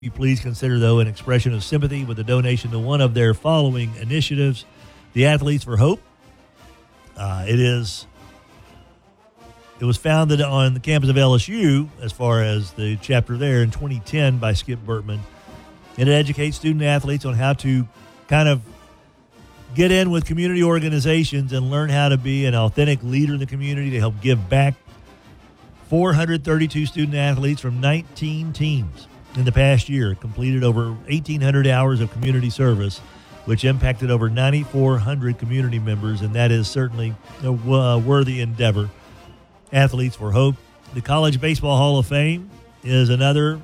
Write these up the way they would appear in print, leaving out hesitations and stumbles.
you please consider, though, an expression of sympathy with a donation to one of their following initiatives: the Athletes for Hope. It was founded on the campus of LSU, as far as the chapter there, in 2010 by Skip Bertman. And it educates student athletes on how to kind of get in with community organizations and learn how to be an authentic leader in the community to help give back. 432 student athletes from 19 teams in the past year completed over 1,800 hours of community service, which impacted over 9,400 community members, and that is certainly a worthy endeavor. Athletes for Hope. The College Baseball Hall of Fame is another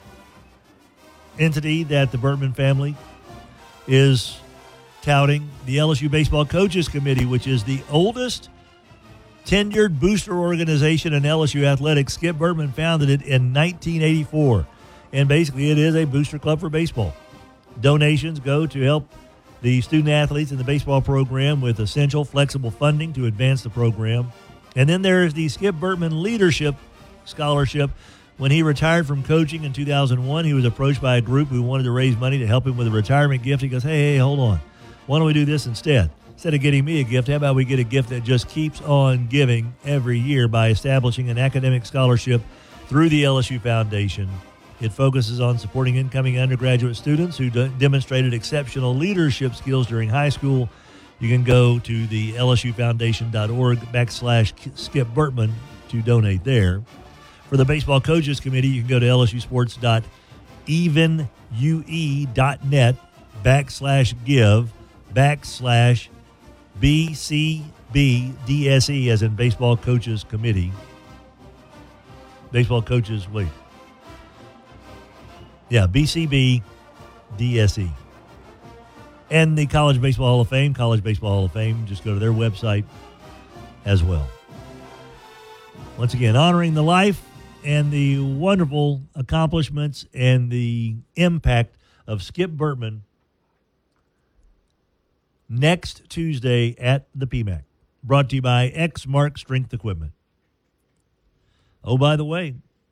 entity that the Bertman family is touting. The LSU Baseball Coaches Committee, which is the oldest tenured booster organization in LSU athletics. Skip Bertman founded it in 1984, and basically it is a booster club for baseball. Donations go to help the student athletes in the baseball program with essential, flexible funding to advance the program. And then there's the Skip Bertman Leadership Scholarship. When he retired from coaching in 2001, he was approached by a group who wanted to raise money to help him with a retirement gift. He goes, hey, hold on. Why don't we do this instead? Instead of getting me a gift, how about we get a gift that just keeps on giving every year by establishing an academic scholarship through the LSU Foundation. It focuses on supporting incoming undergraduate students who demonstrated exceptional leadership skills during high school. You can go to the lsufoundation.org/Skip Bertman to donate there. For the Baseball Coaches Committee, you can go to lsusports.evenue.net/give/BCBDSE, as in Baseball Coaches Committee. Baseball Coaches, BCBDSE. And the College Baseball Hall of Fame, College Baseball Hall of Fame, just go to their website as well. Once again, honoring the life and the wonderful accomplishments and the impact of Skip Bertman next Tuesday at the PMAC. Brought to you by Exmark Strength Equipment. Oh, by the way,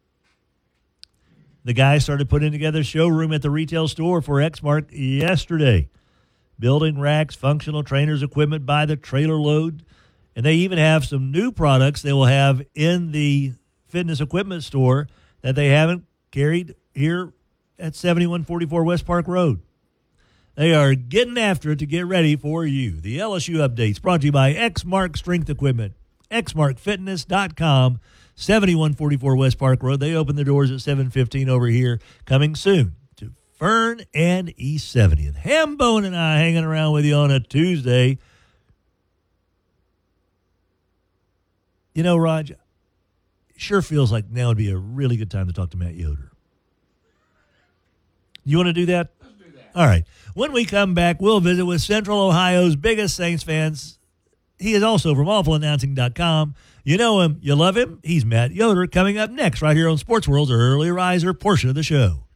the guys started putting together a showroom at the retail store for Exmark yesterday. Building racks, functional trainers equipment by the trailer load. And they even have some new products they will have in the fitness equipment store that they haven't carried here at 7144 West Park Road. They are getting after it to get ready for you. The LSU Updates brought to you by Exmark Strength Equipment. ExmarkFitness.com, 7144 West Park Road. They open their doors at 7:15 over here. Coming soon to Fern and East 70th. Hambone and I hanging around with you on a Tuesday. You know, Raj, sure feels like now would be a really good time to talk to Matt Yoder. You want to do that? Let's do that. All right. When we come back, we'll visit with Central Ohio's biggest Saints fans. He is also from awfulannouncing.com. You know him. You love him. He's Matt Yoder, coming up next right here on Sports World's Early Riser portion of the show.